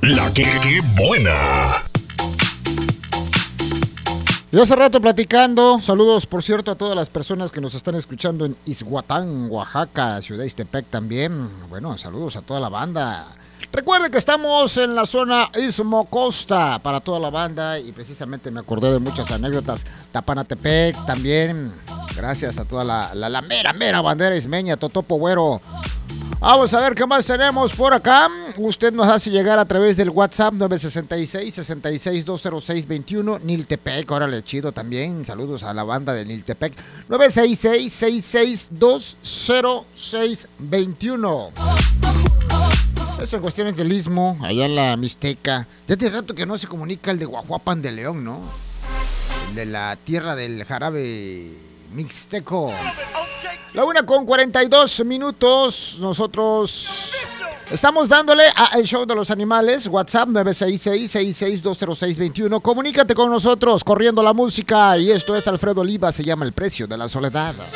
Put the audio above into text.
La que buena. Yo hace rato platicando, saludos por cierto a todas las personas que nos están escuchando en Ixhuatán, Oaxaca, Ciudad Ixtepec también. Bueno, saludos a toda la banda. Recuerden que estamos en la zona Istmo Costa para toda la banda y precisamente me acordé de muchas anécdotas. Tapanatepec también, gracias a toda la mera bandera ismeña, Totopo Güero. Vamos a ver qué más tenemos por acá. Usted nos hace llegar a través del WhatsApp 966-66-206-21. Niltepec, órale, chido también. Saludos a la banda de Niltepec. 966-66-206-21. Eso en cuestiones del Istmo, allá en la Mixteca. Ya tiene rato que no se comunica el de Guajuapan de León, ¿no? El de la tierra del jarabe mixteco. La 1:42. Nosotros estamos dándole a el show de los animales. WhatsApp 966-66-206-21. Comunícate con nosotros, corriendo la música. Y esto es Alfredo Oliva, se llama El Precio de la Soledad.